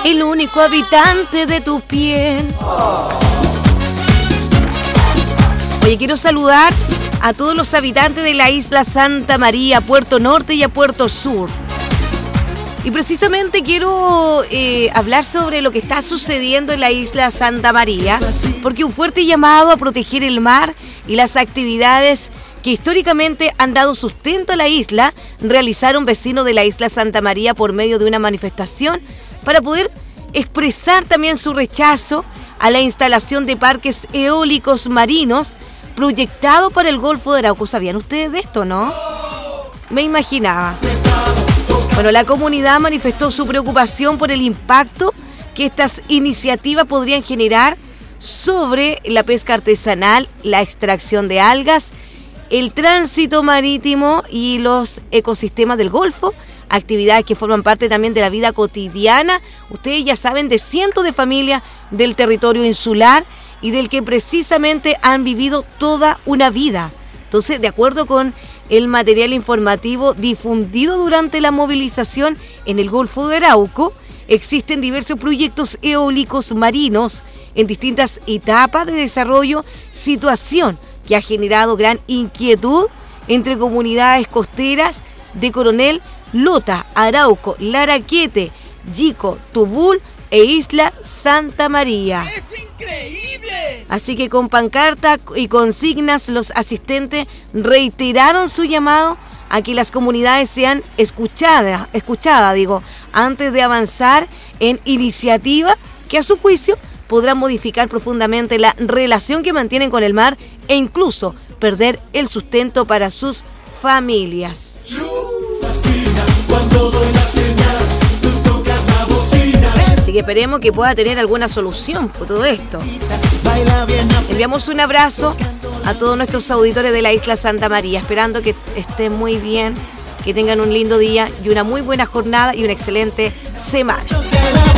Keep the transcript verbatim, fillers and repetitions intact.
el único habitante de tu piel. Oye, quiero saludar a todos los habitantes de la isla Santa María, a Puerto Norte y a Puerto Sur. Y precisamente quiero eh, hablar sobre lo que está sucediendo en la isla Santa María, porque un fuerte llamado a proteger el mar y las actividades que históricamente han dado sustento a la isla, realizaron vecinos de la isla Santa María por medio de una manifestación para poder expresar también su rechazo a la instalación de parques eólicos marinos proyectado para el Golfo de Arauco. ¿Sabían ustedes de esto, no? Me imaginaba. Bueno, la comunidad manifestó su preocupación por el impacto que estas iniciativas podrían generar sobre la pesca artesanal, la extracción de algas, el tránsito marítimo y los ecosistemas del Golfo, actividades que forman parte también de la vida cotidiana. Ustedes ya saben de cientos de familias del territorio insular y del que precisamente han vivido toda una vida. Entonces, de acuerdo con el material informativo difundido durante la movilización en el Golfo de Arauco, existen diversos proyectos eólicos marinos en distintas etapas de desarrollo, situación que ha generado gran inquietud entre comunidades costeras de Coronel, Lota, Arauco, Laraquete, Yico, Tubul e Isla Santa María. ¡Es increíble! Así que con pancarta y consignas los asistentes reiteraron su llamado a que las comunidades sean escuchadas, escuchadas, digo, antes de avanzar en iniciativas que a su juicio podrán modificar profundamente la relación que mantienen con el mar e incluso perder el sustento para sus familias. Así que esperemos que pueda tener alguna solución por todo esto. Enviamos un abrazo a todos nuestros auditores de la isla Santa María, esperando que estén muy bien, que tengan un lindo día y una muy buena jornada y una excelente semana.